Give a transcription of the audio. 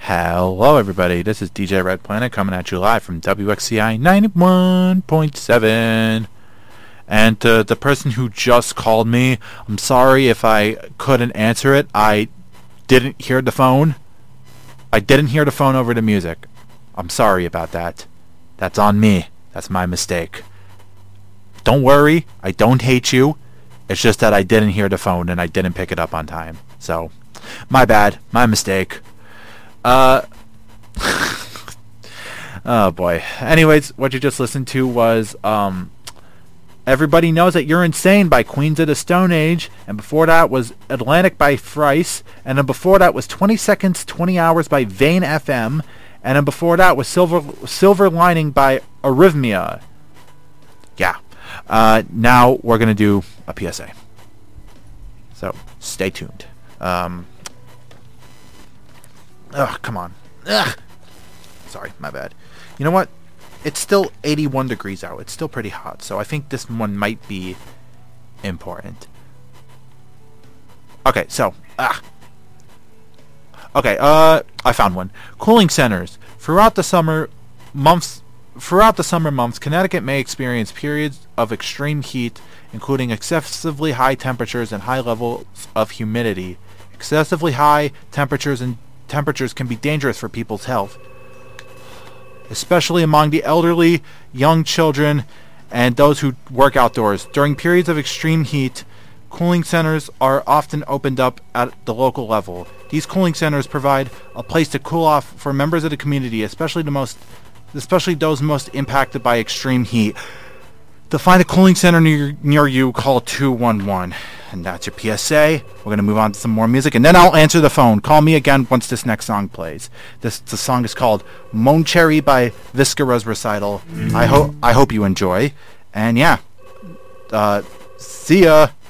Hello everybody, this is DJ Red Planet coming at you live from WXCI 91.7. And the person who just called me, I'm sorry if I couldn't answer it. I didn't hear the phone. I didn't hear the phone over the music. I'm sorry about that. That's on me. That's my mistake. Don't worry, I don't hate you. It's just that I didn't hear the phone and I didn't pick it up on time. So, my bad, my mistake. Oh boy. Anyways, what you just listened to was Everybody Knows That You're Insane by Queens of the Stone Age, and before that was Atlantic by Thrice, and then before that was 20 Seconds, 20 Hours by Vane FM, and then before that was Silver Lining by Arrhythmia. Yeah. Now we're going to do a PSA. So, stay tuned. Come on. Ugh. Sorry, my bad. You know what? It's still 81 degrees out. It's still pretty hot, so I think this one might be important. Okay, so, Okay, I found one. Cooling centers. Throughout the summer months, Connecticut may experience periods of extreme heat, including excessively high temperatures and high levels of humidity. Excessively high temperatures can be dangerous for people's health, especially among the elderly, young children, and those who work outdoors. During periods of extreme heat, cooling centers are often opened up at the local level. These cooling centers provide a place to cool off for members of the community, especially those most impacted by extreme heat. To find a cooling center near you, call 211. And that's your PSA. We're going to move on to some more music, and then I'll answer the phone. Call me again once this next song plays. The song is called Moan Cherry by Viscera's Recital. I hope you enjoy. And yeah, see ya.